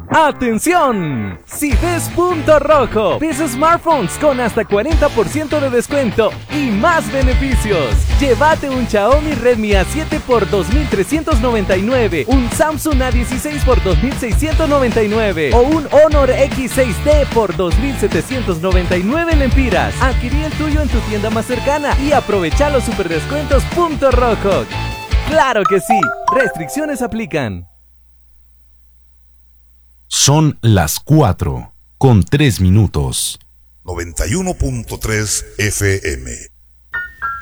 ¡Atención! Si ves Punto Rojo, ves smartphones con hasta 40% de descuento y más beneficios. Llévate un Xiaomi Redmi A7 por 2,399, un Samsung A16 por 2,699 o un Honor X6D por 2,799 lempiras. Adquirí el tuyo en tu tienda más cercana y aprovecha los super descuentos Punto Rojo. ¡Claro que sí! Restricciones aplican. Son las 4:03. 91.3 FM.